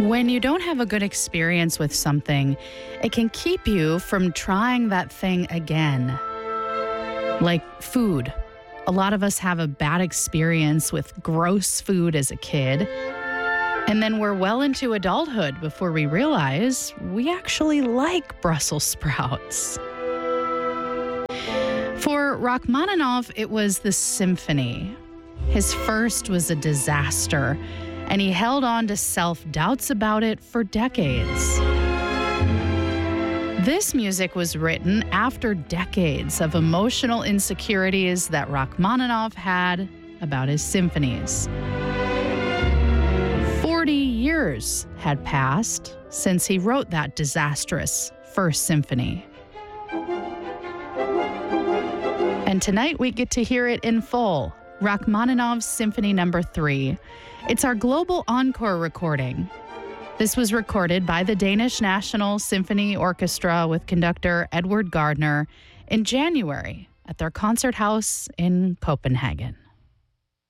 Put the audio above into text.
When you don't have a good experience with something, it can keep you from trying that thing again. Like food. A lot of us have a bad experience with gross food as a kid. And then we're well into adulthood before we realize we actually like Brussels sprouts. For Rachmaninoff, it was the symphony. His first was a disaster, and he held on to self-doubts about it for decades. This music was written after decades of emotional insecurities that Rachmaninoff had about his symphonies. 40 years had passed since he wrote that disastrous first symphony. And tonight we get to hear it in full, Rachmaninoff's Symphony No. 3. It's our global encore recording. This was recorded by the Danish National Symphony Orchestra with conductor Edward Gardner in January at their concert house in Copenhagen.